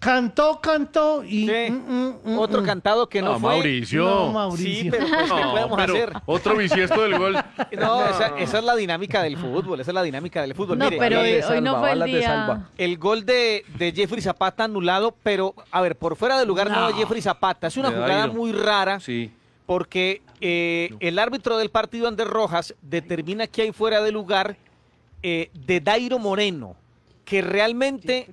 Cantó y... Sí. Otro cantado que no fue. Mauricio. No, Mauricio. Sí, pero pues, ¿qué podemos hacer? Otro bisiesto del gol. No, esa es la dinámica del fútbol, No, Mire, pero y hoy no fue el día. Salva. el gol de Jeffrey Zapata anulado, pero, a ver, por fuera de lugar no de Jeffrey Zapata. Es una De jugada Dairo. muy rara. Sí. Porque el árbitro del partido, Ander Rojas, determina que hay fuera de lugar de Dairo Moreno, que realmente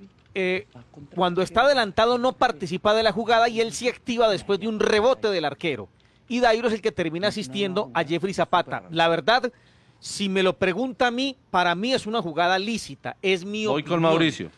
cuando está adelantado no participa de la jugada y él sí activa después de un rebote del arquero. Y Dairo es el que termina asistiendo a Jeffrey Zapata. La verdad, si me lo pregunta a mí, para mí es una jugada lícita, es mi Voy opinión. con Mauricio.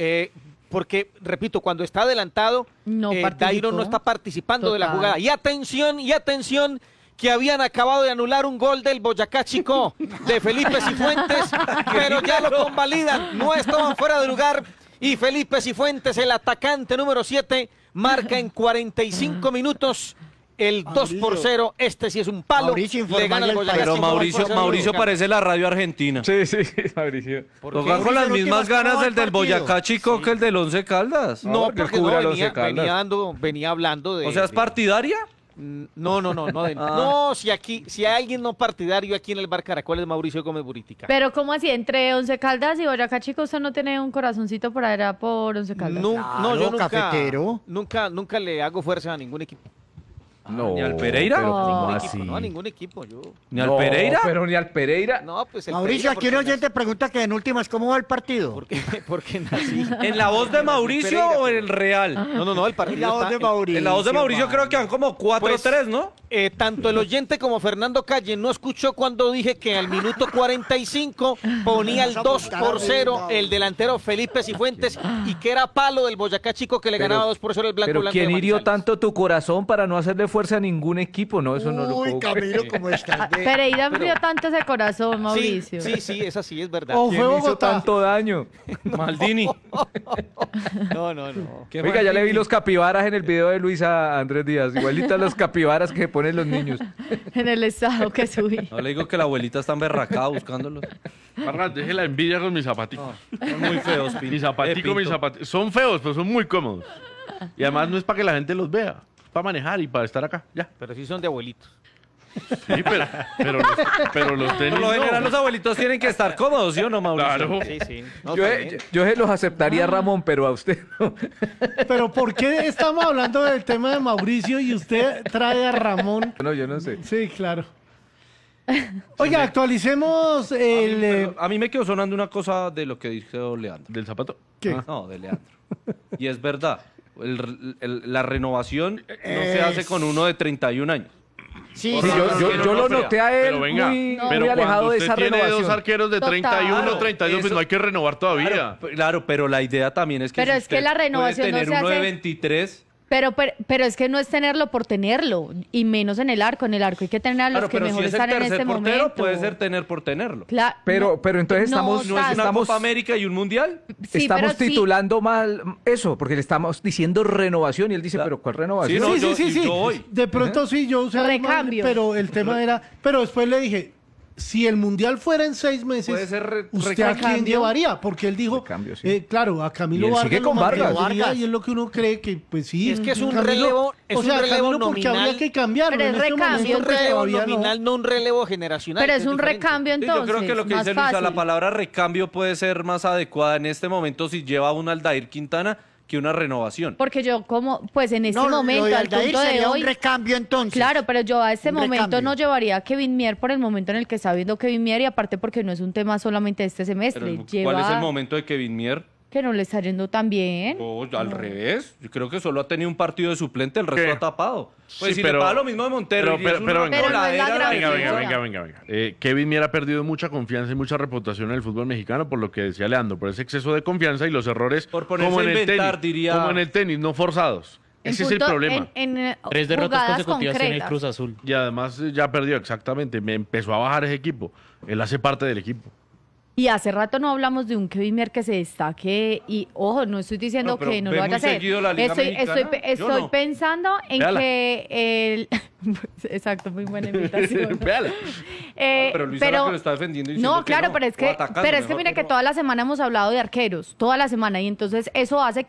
Porque, repito, cuando está adelantado, No Dairo participó. no está participando de la Total. jugada. Y atención, que habían acabado de anular un gol del Boyacá Chico de Felipe Cifuentes, pero ya lo convalidan, no estaban fuera de lugar. Y Felipe Cifuentes, el atacante número 7, marca en 45 minutos el 2-0. Este sí es un palo. Mauricio, Le gana el informale al Boyacá país. Pero Chico, Mauricio, 2-0. Mauricio parece la radio argentina. Sí, Mauricio. ¿Por Toca qué? con las Dice el mismas último ganas escalado el del del partido. Boyacá Chico que el del Once Caldas. No, porque porque cubre no, a los venía, de Caldas. venía hablando de... O sea, ¿es partidaria? No. No, si hay alguien no partidario aquí en el Bar Caracol es Mauricio Gómez Burítica. Pero ¿cómo así? Entre Once Caldas y Boyacá Chico, ¿usted no tiene un corazoncito por allá por Once Caldas? No, Claro, yo cafetero. nunca le hago fuerza a ningún equipo. No, ¿Ni al Pereira? pero No. ¿cómo Ningún así? equipo, no a ningún equipo. Yo. ¿Ni al Pereira? Pero ni al Pereira. No, pues el Mauricio, Pereira, aquí un porque oyente pregunta que en últimas, ¿cómo va el partido? porque nací. ¿En la voz de Mauricio Pereira, o en el Real? No, el partido En la voz está- de Mauricio. En la voz de Mauricio creo que van como 4-3, Pues, ¿no? Tanto el oyente como Fernando Calle no escuchó cuando dije que al minuto 45 ponía el 2-0 el delantero Felipe Cifuentes y que era palo del Boyacá Chico que le ganaba 2-0 el Blanco Pero Blanco ¿quién de hirió Manizales. tanto tu corazón para no hacerle fuerza a ningún equipo? No, eso no lo Uy, puedo Camilo, creer. ¿cómo estás? Pereira abrió tanto ese corazón, Mauricio. Sí, esa sí es verdad. O ¿Quién fue hizo Bogotá. tanto daño? Maldini. No. Oiga, ya le vi los capibaras en el video de Luisa Andrés Díaz. Igualitas los capibaras que ponen los niños. En el estado que subí. No le digo que la abuelita está emberracada buscándolos. Parra, deje la envidia con mis zapaticos. Son muy feos, Pinto. Mis zapaticos, mis zapaticos. Son feos, pero son muy cómodos. Y además no es para que la gente los vea. Es para manejar y para estar acá. Ya. Pero sí son de abuelitos. Sí, pero los tenis Por lo general no. los abuelitos tienen que estar cómodos, ¿sí o no, Mauricio? Claro. Sí. No, Yo, está bien. yo se los aceptaría, Ramón, pero a usted no. Pero ¿por qué estamos hablando del tema de Mauricio y usted trae a Ramón? No, yo no sé. Sí, claro. Oiga, actualicemos el... A mí me quedó sonando una cosa de lo que dijo Leandro. ¿Del zapato? ¿Qué? No, de Leandro. Y es verdad. La renovación no se hace con uno de 31 años. Sí, Sí, yo lo noté a él Pero venga, muy, No. muy pero alejado cuando de usted esa tiene renovación. dos arqueros de Total. 31, 32, pues Eso- no hay que renovar todavía. Claro, pero la idea también es que Pero si es que usted la renovación puede no tener se uno de hace- 23. Pero es que no es tenerlo por tenerlo, y menos en el arco. En el arco hay que tener a los Claro, que pero mejor si es el están en tercer este portero, momento. puede ser tener por tenerlo. Pero entonces no estamos- ¿No es una estamos- Copa América y un Mundial? Sí, estamos pero sí. titulando mal eso, porque le estamos diciendo renovación y él dice, Claro. pero ¿cuál renovación? Sí, no, sí, yo voy. De pronto sí, yo usé Recambio. pero el tema era... Pero después le dije, si el Mundial fuera en 6 meses, Puede ser ¿usted a quién recambio. llevaría? Porque él dijo, Recambio, sí. claro, a Camilo Y él Vargas sigue con lo Vargas. mantendría, y es lo que uno cree que, pues sí. Es que es un Camilo- relevo- es o un sea, relevo Camilo porque nominal. habría que cambiarlo. Pero en es este recambio, Es momento un que relevo todavía no. nominal, no un relevo generacional. Pero que es un diferente. recambio Sí, entonces. yo creo que lo que más dice Luisa, la fácil. palabra recambio puede ser más adecuada en este momento si lleva un Aldair Quintana que una renovación. Porque yo como, pues en este No, momento, lo de al Aldair punto de sería hoy... un recambio entonces. Claro, pero yo a este Un momento recambio. no llevaría a Kevin Mier por el momento en el que está viendo Kevin Mier y aparte porque no es un tema solamente de este semestre. Pero, ¿cuál es el momento de Kevin Mier? Que no le está yendo tan bien. Oh, al revés. Yo creo que solo ha tenido un partido de suplente, el resto ¿Qué? ha tapado. Pues Sí, si pero- le pasa lo mismo de Montero. pero Pero no es la gran Venga. Kevin Mier ha perdido mucha confianza y mucha reputación en el fútbol mexicano, por lo que decía Leandro, por ese exceso de confianza y los errores Por ponerse como en a el inventar, tenis, diría- como en el tenis, no forzados. En Ese es el punto- problema. en 3 derrotas jugadas consecutivas tiene el concretas. Cruz Azul. Y además ya perdió, exactamente. Me empezó a bajar ese equipo. Él hace parte del equipo. Y hace rato no hablamos de un Kevin Mier que se destaque y, ojo, no estoy diciendo No, pero que no ve lo vaya a muy hacer. seguido la Liga Estoy Mexicana. Yo estoy no. pensando en Véala. que el... Exacto, muy buena invitación. Véala. Pero Luis era que lo está defendiendo y diciendo No, que claro, no, pero es o que, atacando, pero es que mejor mire que no. toda la semana hemos hablado de arqueros, toda la semana, y entonces eso hace